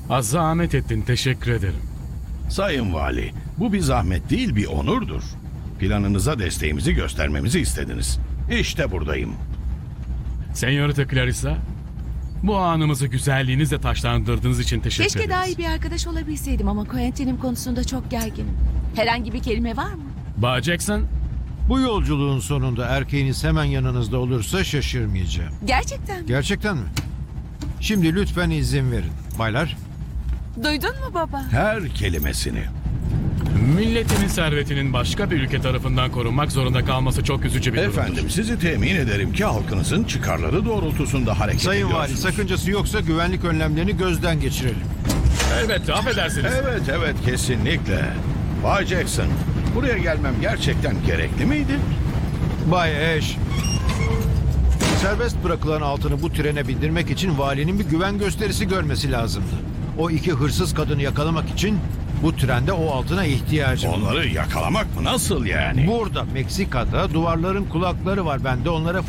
Az zahmet ettin, teşekkür ederim. Sayın Vali, bu bir zahmet değil, bir onurdur. Planınıza desteğimizi göstermemizi istediniz. İşte buradayım. Senyorita Clarissa, bu anımızı güzelliğinizle taşlandırdığınız için teşekkür ederiz. Keşke daha iyi bir arkadaş olabilseydim ama Quentin'im konusunda çok gerginim. Herhangi bir kelime var mı? Bay Jackson, Bu yolculuğun sonunda erkeğiniz hemen yanınızda olursa şaşırmayacağım. Gerçekten mi? Gerçekten mi? Şimdi lütfen izin verin. Baylar, Duydun mu baba? Her kelimesini. milletimin servetinin başka bir ülke tarafından korunmak zorunda kalması çok üzücü bir durumdur. Efendim, sizi temin ederim ki halkınızın çıkarları doğrultusunda hareket Sayın Vali, ediyorsunuz. sakıncası yoksa güvenlik önlemlerini gözden geçirelim. Elbette, affedersiniz. Evet, kesinlikle. Bay Jackson, buraya gelmem gerçekten gerekli miydi? Bay Ash, serbest bırakılan altını bu trene bindirmek için valinin bir güven gösterisi görmesi lazımdı. O iki hırsız kadını yakalamak için bu trende o altına ihtiyacım var. Onları yakalamak mı, nasıl yani? Burada Meksika'da duvarların kulakları var. Ben de onlara